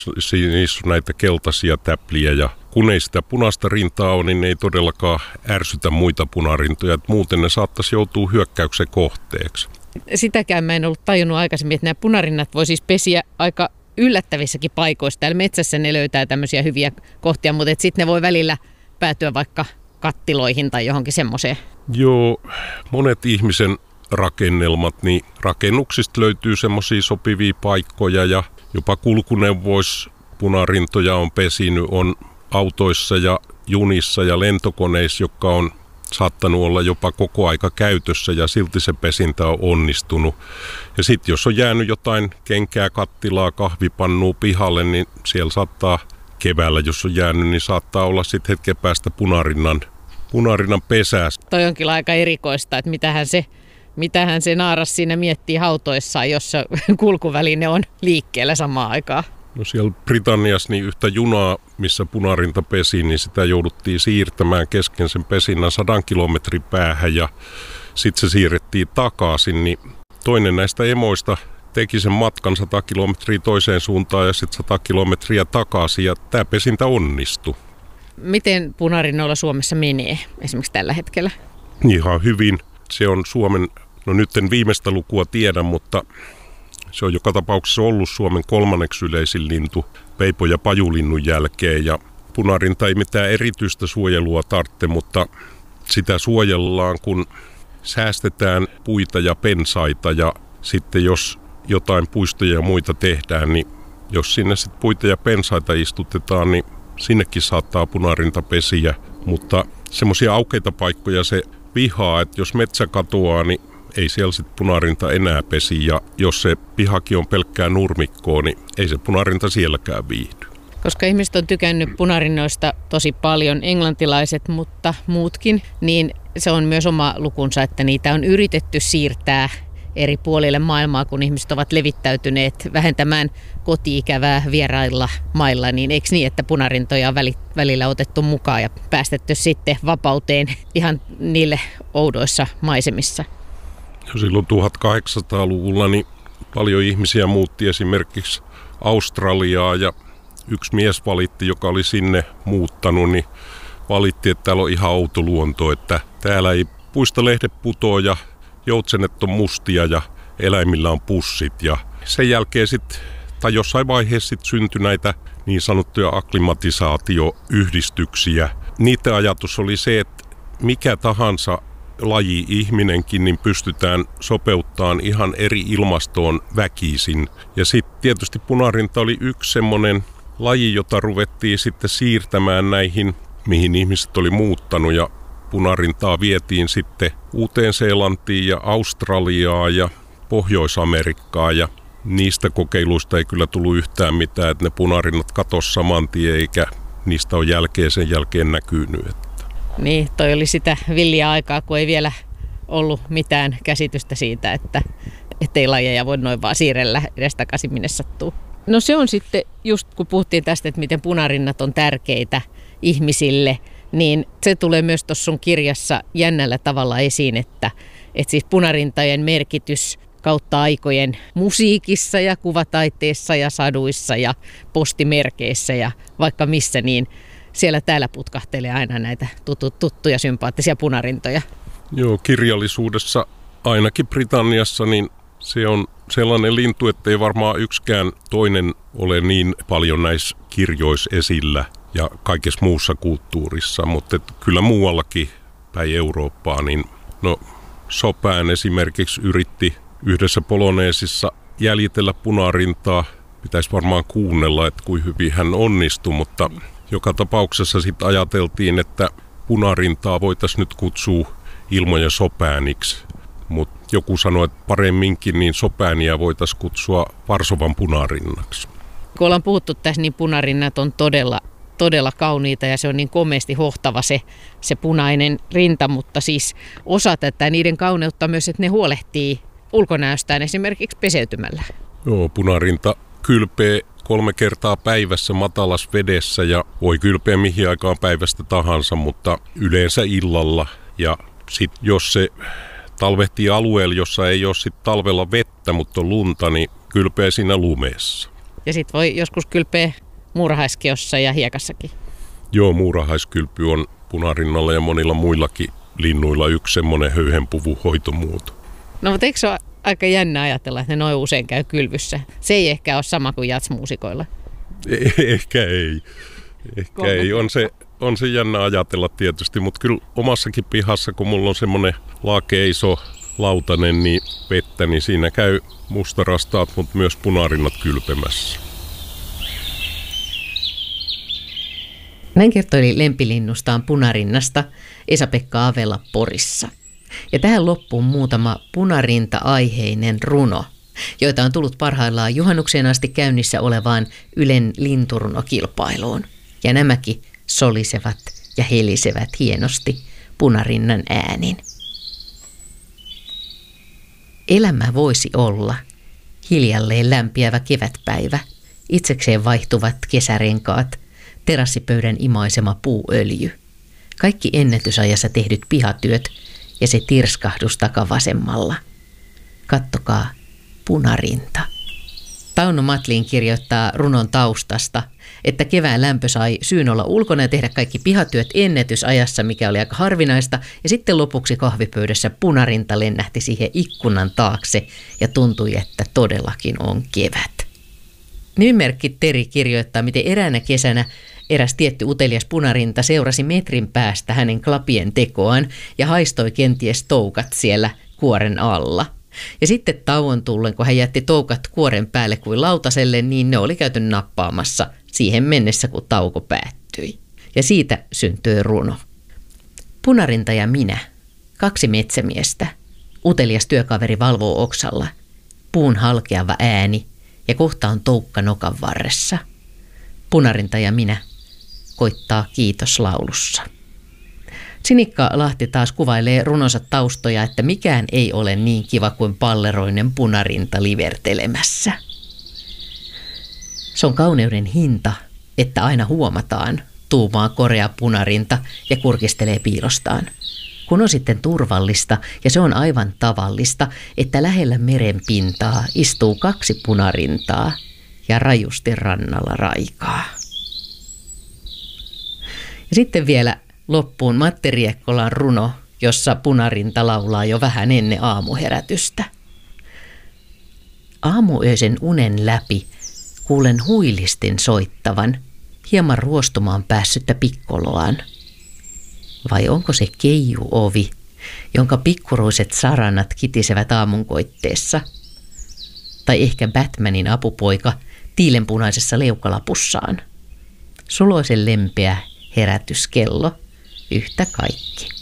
Niissä on näitä keltaisia täpliä ja kun ei sitä punaista rintaa ole, niin ne ei todellakaan ärsytä muita punarintoja. Muuten ne saattaisi joutua hyökkäyksen kohteeksi. Sitäkään mä en ollut tajunnut aikaisemmin, että nämä punarinnat voi siis pesiä aika yllättävissäkin paikoissa. Täällä metsässä ne löytää tämmöisiä hyviä kohtia, mutta sitten ne voi välillä päätyä vaikka kattiloihin tai johonkin semmoiseen. Joo, monet ihmisen rakennelmat, niin rakennuksista löytyy semmoisia sopivia paikkoja ja jopa kulkuneuvoissa punarintoja on pesinyt, on autoissa ja junissa ja lentokoneissa, jotka on saattanut olla jopa koko aika käytössä ja silti se pesintä on onnistunut. Ja sitten jos on jäänyt jotain kenkää, kattilaa, kahvipannua pihalle, niin siellä saattaa keväällä, jos on jäänyt, niin saattaa olla sitten hetken päästä punarinnan pesääs. Toi onkin aika erikoista, että mitähän se naaras siinä miettii hautoissaan, jos se kulkuväline on liikkeellä samaan aikaan. No siellä Britanniassa niin yhtä junaa, missä punarinta pesi, niin sitä jouduttiin siirtämään kesken sen pesinnän 100 kilometrin päähän ja sitten se siirrettiin takaisin. Niin toinen näistä emoista teki sen matkan 100 kilometriä toiseen suuntaan ja sitten 100 kilometriä takaisin ja tämä pesintä onnistui. Miten punarinnoilla Suomessa menee esimerkiksi tällä hetkellä? Ihan hyvin. Se on Suomen, no nyt en viimeistä lukua tiedä, mutta se on joka tapauksessa ollut Suomen 3. yleisin lintu peipo- ja pajulinnun jälkeen. Ja punarinta ei mitään erityistä suojelua tarvitse, mutta sitä suojellaan, kun säästetään puita ja pensaita. Ja sitten jos jotain puistoja ja muita tehdään, niin jos sinne sitten puita ja pensaita istutetaan, niin sinnekin saattaa punarinta pesiä. Mutta semmoisia aukeita paikkoja se vihaa, että jos metsä katoaa, niin ei siellä sitten punarinta enää pesi. Ja jos se pihakin on pelkkää nurmikkoa, niin ei se punarinta sielläkään viihdy. Koska ihmiset on tykännyt punarinnoista tosi paljon, englantilaiset, mutta muutkin, niin se on myös oma lukunsa, että niitä on yritetty siirtää eri puolille maailmaa, kun ihmiset ovat levittäytyneet vähentämään koti-ikävää vierailla mailla, niin eikö niin, että punarintoja on välillä otettu mukaan ja päästetty sitten vapauteen ihan niille oudoissa maisemissa? Silloin 1800-luvulla niin paljon ihmisiä muutti esimerkiksi Australiaa ja yksi mies valitti, joka oli sinne muuttanut, niin valitti, että täällä on ihan outo luonto, että täällä ei puista lehdet putoa ja joutsenet on mustia ja eläimillä on pussit. Ja sen jälkeen sitten, tai jossain vaiheessa sitten syntyi näitä niin sanottuja akklimatisaatioyhdistyksiä. Niiden ajatus oli se, että mikä tahansa laji, ihminenkin, niin pystytään sopeuttamaan ihan eri ilmastoon väkisin. Ja sitten tietysti punarinta oli yksi semmoinen laji, jota ruvettiin sitten siirtämään näihin, mihin ihmiset oli muuttanut. Ja punarintaa vietiin sitten Uuteen-Seelantiin ja Australiaan ja Pohjois-Amerikkaan. Ja niistä kokeiluista ei kyllä tullut yhtään mitään, että ne punarinnat katosi saman tien, eikä niistä ole sen jälkeen näkynyt. Niin, toi oli sitä villiä aikaa, kun ei vielä ollut mitään käsitystä siitä, että ei lajeja voi noin vaan siirrellä edestakaisin minne sattuu. No se on sitten, just kun puhuttiin tästä, että miten punarinnat on tärkeitä ihmisille, niin se tulee myös tuossa sun kirjassa jännällä tavalla esiin, että siis punarintojen merkitys kautta aikojen musiikissa ja kuvataiteessa ja saduissa ja postimerkeissä ja vaikka missä, niin siellä täällä putkahtelee aina näitä tuttuja sympaattisia punarintoja. Joo, kirjallisuudessa ainakin Britanniassa niin se on sellainen lintu, että ei varmaan yksikään toinen ole niin paljon näissä kirjoissa esillä ja kaikessa muussa kulttuurissa, mutta kyllä muuallakin päin Eurooppaa, niin no Chopin esimerkiksi yritti yhdessä Poloneesissa jäljitellä punarintaa. Pitäisi varmaan kuunnella, että kuinka hyvin hän onnistui, mutta joka tapauksessa sitten ajateltiin, että punarintaa voitaisiin nyt kutsua ilman ja Chopiniksi. Mutta joku sanoi, että paremminkin niin Chopinia voitaisiin kutsua Varsovan punarinnaksi. Kun ollaan puhuttu tässä, niin punarinnat on todella kauniita ja se on niin komeasti hohtava se punainen rinta, mutta siis osa tätä niiden kauneutta myös, että ne huolehtii ulkonäöstään esimerkiksi peseytymällä. Joo, punarinta kylpee 3 kertaa päivässä matalassa vedessä ja voi kylpeä mihin aikaan päivästä tahansa, mutta yleensä illalla. Ja sitten jos se talvehtii alueella, jossa ei ole sit talvella vettä, mutta on lunta, niin kylpee siinä lumessa. Ja sit voi joskus kylpeä muurahaiskiossa ja hiekassakin. Joo, muurahaiskylpy on punarinnalla ja monilla muillakin linnuilla yksi semmoinen höyhenpuvun hoitomuoto. No mutta eikö se ole aika jännä ajatella, että ne noin usein käy kylvyssä? Se ei ehkä ole sama kuin jatsmuusikoilla. Ehkä ei. On se jännä ajatella tietysti, mutta kyllä omassakin pihassa, kun mulla on semmoinen laakea iso lautanen niin vettä, niin siinä käy mustarastaat, mutta myös punarinnat kylpemässä. Näin kertoi lempilinnustaan punarinnasta Esa-Pekka Avela Porissa. Ja tähän loppuun muutama punarinta-aiheinen runo, joita on tullut parhaillaan juhannukseen asti käynnissä olevaan Ylen linturunokilpailuun. Ja nämäkin solisevat ja helisevät hienosti punarinnan äänin. Elämä voisi olla hiljalleen lämpiävä kevätpäivä, itsekseen vaihtuvat kesärenkaat, terassipöydän imaisema puuöljy, kaikki ennätysajassa tehdyt pihatyöt ja se tirskahdus takavasemmalla. Kattokaa, punarinta. Tauno Matlin kirjoittaa runon taustasta, että kevään lämpö sai syyn olla ulkona ja tehdä kaikki pihatyöt ennätysajassa, mikä oli aika harvinaista, ja sitten lopuksi kahvipöydässä punarinta lennähti siihen ikkunan taakse ja tuntui, että todellakin on kevät. Nimimerkki Teri kirjoittaa, miten eräänä kesänä eräs tietty utelias punarinta seurasi metrin päästä hänen klapien tekoaan ja haistoi kenties toukat siellä kuoren alla. Ja sitten tauon tullen, kun hän jätti toukat kuoren päälle kuin lautaselle, niin ne oli käyty nappaamassa siihen mennessä, kun tauko päättyi. Ja siitä syntyi runo. Punarinta ja minä, 2 metsämiestä. Utelias työkaveri valvoo oksalla. Puun halkeava ääni ja kohta on toukka nokan varressa. Punarinta ja minä koittaa kiitoslaulussa. Sinikka Lahti taas kuvailee runonsa taustoja, että mikään ei ole niin kiva kuin palleroinen punarinta livertelemässä. Se on kauneuden hinta, että aina huomataan, tuumaa korea punarinta ja kurkistelee piilostaan. Kun on sitten turvallista, ja se on aivan tavallista, että lähellä meren pintaa istuu 2 punarintaa ja rajusti rannalla raikaa. Ja sitten vielä loppuun Matti Riekkolan runo, jossa punarinta laulaa jo vähän ennen aamuherätystä. Aamuyöisen unen läpi kuulen huilistin soittavan, hieman ruostumaan päässyttä pikkoloaan. Vai onko se keijuovi, jonka pikkuruiset saranat kitisevät aamunkoitteessa? Tai ehkä Batmanin apupoika tiilenpunaisessa leukalapussaan? Suloisen lempeä herätyskello, yhtä kaikki.